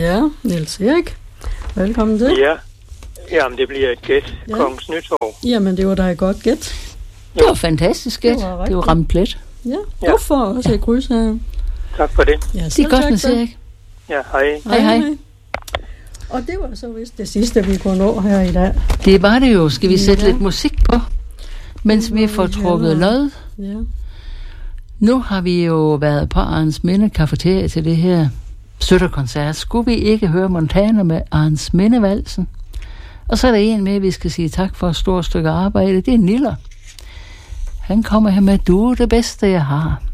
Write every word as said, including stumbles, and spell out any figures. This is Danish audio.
Ja, Niels Erik. Velkommen til. Ja, jamen det bliver et gæt. Ja. Kongens Nytorv. Jamen, det var da et godt gæt. Det var fantastisk gæt. Det var, det var ramt plet. Ja, du ja. får også ja. et kryds her. Tak for det. Ja, det er godt, Niels Erik. Ja, hej. Hej, hej. hej. Og det var så vist det sidste, vi kunne nå her i dag. Det var det jo. Skal vi sætte ja. lidt musik på, mens vi får trukket lod? Ja. Nu har vi jo været på Arns Minde Cafeteria til det her støtterkoncert. Skulle vi ikke høre Montana med Arns Mindevalsen? Og så er der en med, vi skal sige tak for et stort stykke arbejde. Det er Niller. Han kommer her med, du er det bedste, jeg har.